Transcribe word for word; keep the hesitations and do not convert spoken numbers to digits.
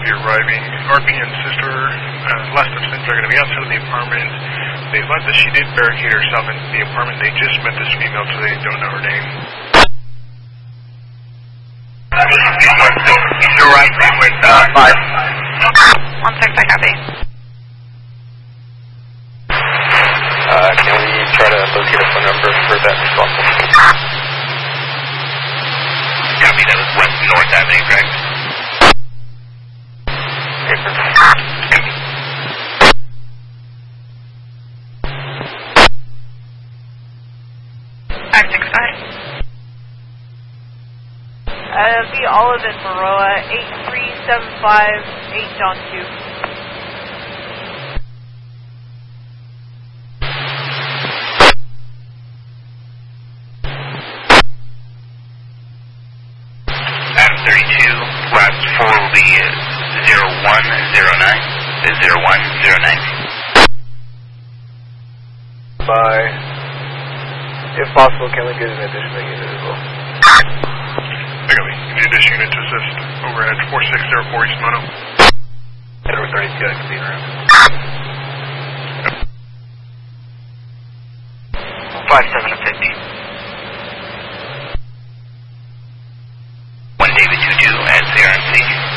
be arriving. R P and sister, uh, last of Cynthia are going to be outside of the apartment. They thought that she did barricade herself into the apartment. They just met this female, so they don't know her name. You're right, with uh, five. One six, I copy. Uh, can we try to locate a phone number for that responsible? Copy, that was West North Avenue, correct? Okay, perfect. Copy. five six five. Uh, be Olive and Baroa, eight three seven five, eight John two. Adam thirty-two, last four will be zero one zero nine, zero one zero nine. Bye. If possible, can we get an additional unit as well? Copy. You need this unit to assist over at four six zero four East Mono. Edward thirty-two, I can be around. five seven fifty. one David two two at C R M C.